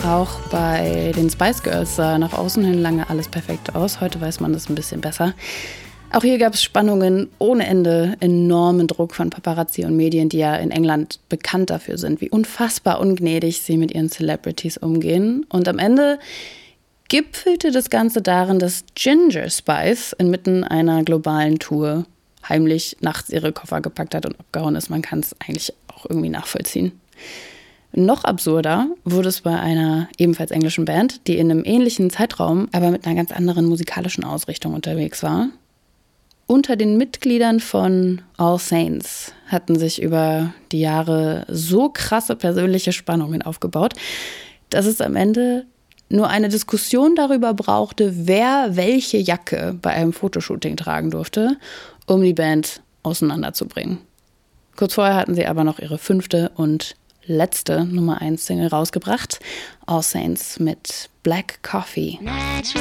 Auch bei den Spice Girls sah nach außen hin lange alles perfekt aus. Heute weiß man das ein bisschen besser. Auch hier gab es Spannungen ohne Ende, enormen Druck von Paparazzi und Medien, die ja in England bekannt dafür sind, wie unfassbar ungnädig sie mit ihren Celebrities umgehen. Und am Ende gipfelte das Ganze darin, dass Ginger Spice inmitten einer globalen Tour heimlich nachts ihre Koffer gepackt hat und abgehauen ist. Man kann es eigentlich auch irgendwie nachvollziehen. Noch absurder wurde es bei einer ebenfalls englischen Band, die in einem ähnlichen Zeitraum, aber mit einer ganz anderen musikalischen Ausrichtung unterwegs war. Unter den Mitgliedern von All Saints hatten sich über die Jahre so krasse persönliche Spannungen aufgebaut, dass es am Ende nur eine Diskussion darüber brauchte, wer welche Jacke bei einem Fotoshooting tragen durfte, um die Band auseinanderzubringen. Kurz vorher hatten sie aber noch ihre 5. und letzte Nummer 1 Single rausgebracht, All Saints mit Black Coffee. Natural